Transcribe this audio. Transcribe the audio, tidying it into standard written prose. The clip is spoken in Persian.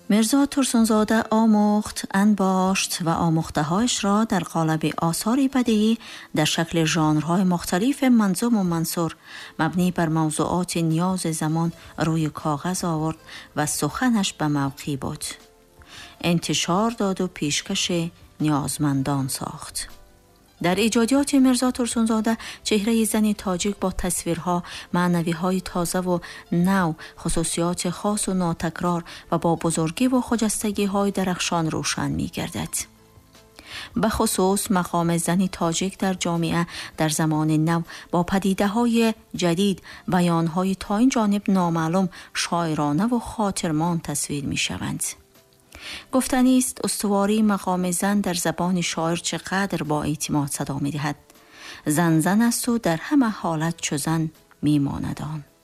میرزا ترسونزاده آموخت، انباشت و آموخته‌هایش را در قالب آثاری بدیعی در شکل ژانرهای مختلف منظوم و منثور مبنی بر موضوعات نیاز زمان روی کاغذ آورد و سخنش به موقع بود. انتشار داد و پیشکش نیازمندان ساخت. در ایجادیات میرزا ترسونزاده چهره زنی تاجیک با تصویرها، معنوی‌های تازه و نو، خصوصیات خاص و ناتکرار و با بزرگی و خجستگی‌های درخشان روشن می‌گردد. به خصوص مقام زنی تاجیک در جامعه در زمان نو با پدیده‌های جدید، بیان‌های تا این جانب نامعلوم، شاعرانه و خاطرمان تصویر می‌شوند. گفتنی است استواری مقام زن در زبان شاعر چقدر با اعتماد صدا می دهد. زن است و در همه حالت چو زن می ماند آن.